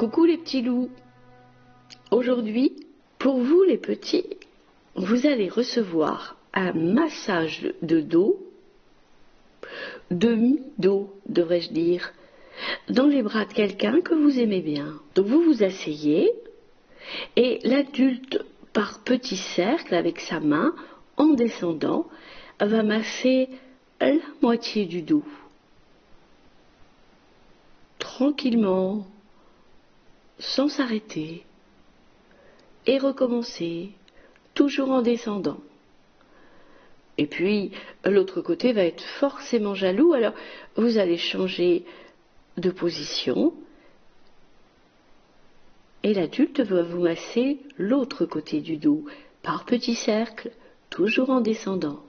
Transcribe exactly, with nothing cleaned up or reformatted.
Coucou les petits loups. Aujourd'hui, pour vous les petits, vous allez recevoir un massage de dos, de mi-dos devrais-je dire, dans les bras de quelqu'un que vous aimez bien. Donc vous vous asseyez et l'adulte par petits cercles avec sa main, en descendant, va masser la moitié du dos. Tranquillement, sans s'arrêter, et recommencer, toujours en descendant. Et puis, l'autre côté va être forcément jaloux, alors vous allez changer de position, et l'adulte va vous masser l'autre côté du dos, par petits cercles, toujours en descendant.